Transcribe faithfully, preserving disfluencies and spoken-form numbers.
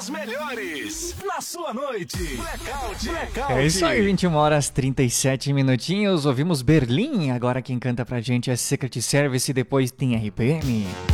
As melhores na sua noite. Blackout. Blackout. É isso aí, vinte e uma horas e trinta e sete minutinhos. Ouvimos Berlim. Agora quem canta pra gente é Secret Service e depois tem R P M.